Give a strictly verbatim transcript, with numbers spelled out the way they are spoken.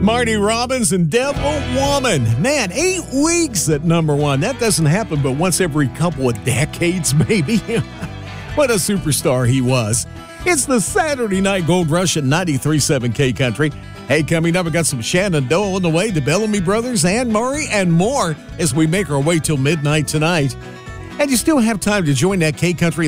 Marty Robbins and Devil Woman. Man, eight weeks at number one. That doesn't happen but once every couple of decades, maybe. What a superstar he was. It's the Saturday Night Gold Rush at ninety-three point seven K Country. Hey, coming up, we got some Shenandoah on the way, the Bellamy Brothers, Anne Murray, and more as we make our way till midnight tonight. And you still have time to join that K Country